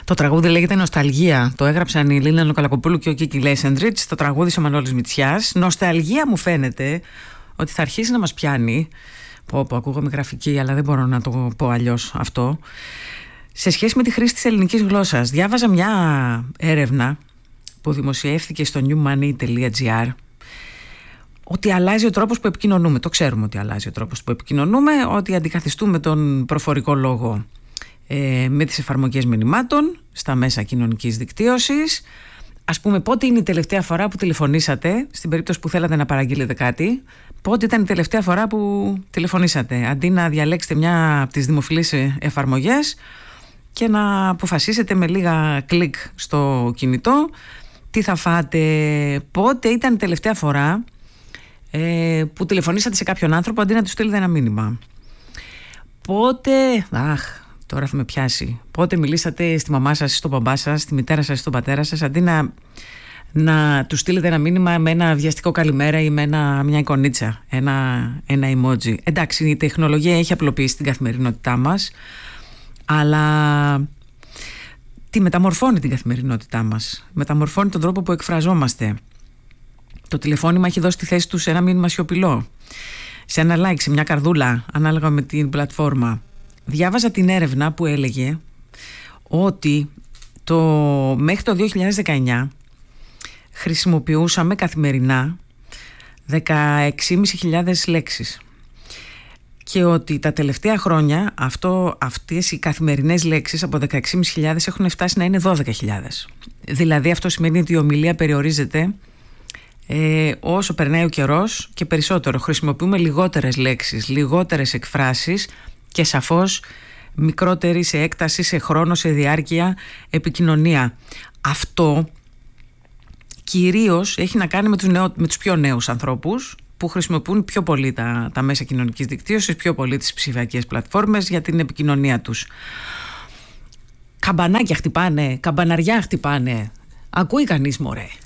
Το τραγούδι λέγεται Νοσταλγία. Το έγραψαν η Λίνα Νοκαλακοπούλου και ο Κίκη Λέσεντριτς. Το τραγούδισε ο Μανώλης Μητσιάς. Νοσταλγία μου φαίνεται ότι θα αρχίσει να μας πιάνει. Πω, ακούγομαι γραφική, αλλά δεν μπορώ να το πω αλλιώς αυτό. Σε σχέση με τη χρήση της ελληνικής γλώσσας, διάβαζα μια έρευνα που δημοσιεύθηκε στο newmoney.gr ότι αλλάζει ο τρόπος που επικοινωνούμε. Το ξέρουμε ότι αλλάζει ο τρόπος που επικοινωνούμε, ότι αντικαθιστούμε τον προφορικό λόγο με τις εφαρμογές μηνυμάτων στα μέσα κοινωνικής δικτύωσης. Ας πούμε, πότε είναι η τελευταία φορά που τηλεφωνήσατε, στην περίπτωση που θέλατε να παραγγείλετε κάτι, πότε ήταν η τελευταία φορά που τηλεφωνήσατε, αντί να διαλέξετε μια από τις δημοφιλείς εφαρμογές και να αποφασίσετε με λίγα κλικ στο κινητό τι θα φάτε. Πότε ήταν η τελευταία φορά που τηλεφωνήσατε σε κάποιον άνθρωπο αντί να του στείλετε ένα μήνυμα. Πότε, τώρα θα με πιάσει, πότε μιλήσατε στη μαμά σας, στον μπαμπά σας, στη μητέρα σας, στον πατέρα σας, αντί να του στείλετε ένα μήνυμα με ένα βιαστικό καλημέρα ή με μια εικονίτσα, ένα emoji. Εντάξει, η τεχνολογία έχει απλοποιήσει την καθημερινότητά μας, αλλά τη μεταμορφώνει την καθημερινότητά μας, μεταμορφώνει τον τρόπο που εκφραζόμαστε. Το τηλεφώνημα έχει δώσει τη θέση του σε ένα μήνυμα σιωπηλό, σε ένα like, σε μια καρδούλα, ανάλογα με την πλατφόρμα. Διάβαζα την έρευνα που έλεγε ότι μέχρι το 2019 χρησιμοποιούσαμε καθημερινά 16.500 λέξεις και ότι τα τελευταία χρόνια αυτές οι καθημερινές λέξεις από 16.500 έχουν φτάσει να είναι 12.000. Δηλαδή αυτό σημαίνει ότι η ομιλία περιορίζεται όσο περνάει ο καιρός και περισσότερο. Χρησιμοποιούμε λιγότερες λέξεις, λιγότερες εκφράσεις και σαφώς μικρότερη σε έκταση, σε χρόνο, σε διάρκεια επικοινωνία. Αυτό κυρίως έχει να κάνει με τους πιο νέους ανθρώπους που χρησιμοποιούν πιο πολύ τα μέσα κοινωνικής δικτύωσης, πιο πολύ τις ψηφιακές πλατφόρμες για την επικοινωνία τους. Καμπανάκια χτυπάνε, καμπαναριά χτυπάνε. Ακούει κανείς, μωρέ?